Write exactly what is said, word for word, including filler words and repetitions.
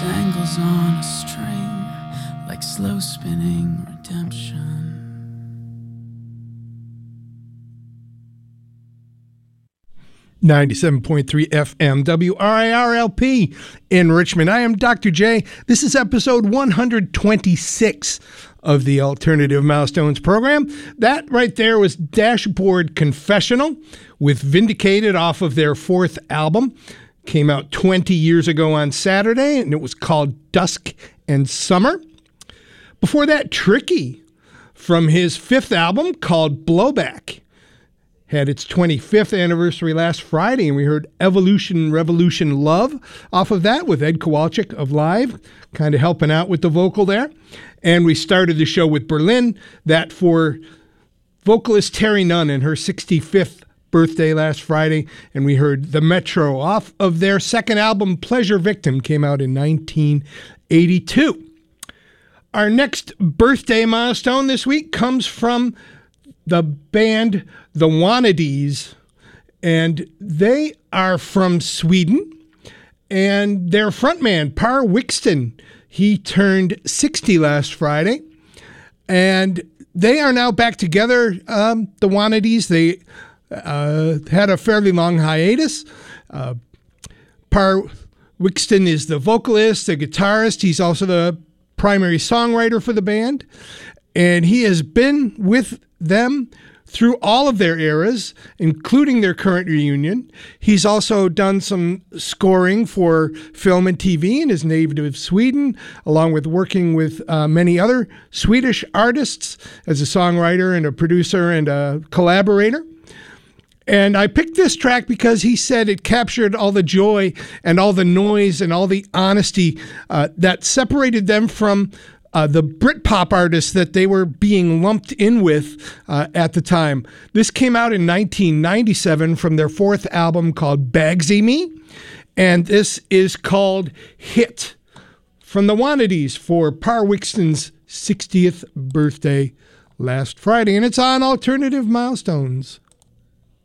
dangles on a string like slow spinning redemption. ninety-seven point three F M W R I R L P in Richmond. I am Doctor J. This is episode one hundred twenty-six of the Alternative Milestones program. That right there was Dashboard Confessional with Vindicated off of their fourth album. Came out twenty years ago on Saturday, and it was called Dusk and Summer. Before that, Tricky from his fifth album called Blowback. Had its twenty-fifth anniversary last Friday, and we heard Evolution, Revolution, Love off of that with Ed Kowalczyk of Live, kind of helping out with the vocal there. And we started the show with Berlin, that for vocalist Terry Nunn and her sixty-fifth birthday last Friday, and we heard The Metro off of their second album, Pleasure Victim, came out in nineteen eighty-two. Our next birthday milestone this week comes from the band The Wannadies, and they are from Sweden, and their frontman, Per Wiksten, he turned sixty last Friday, and they are now back together, um, the Wannadies. They uh, had a fairly long hiatus. Uh, Per Wiksten is the vocalist, the guitarist. He's also the primary songwriter for the band, and he has been with them through all of their eras, including their current reunion. He's also done some scoring for film and T V in his native Sweden, along with working with uh, many other Swedish artists as a songwriter and a producer and a collaborator. And I picked this track because he said it captured all the joy and all the noise and all the honesty uh, that separated them from Uh, the Britpop artists that they were being lumped in with uh, at the time. This came out in nineteen ninety-seven from their fourth album called Bagsy Me, and this is called Hit from the Wannadies for Per Wiksten's sixtieth birthday last Friday, and it's on Alternative Milestones.